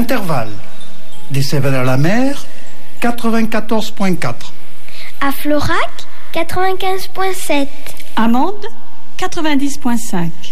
Intervalle. Des Cévennes-à-la-Mer, 94.4. À Florac, 95.7. À Mende, 90.5.